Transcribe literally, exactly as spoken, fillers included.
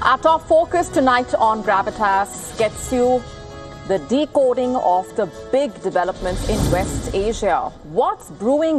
Our top focus tonight on Gravitas gets you the decoding of the big developments in West Asia. What's brewing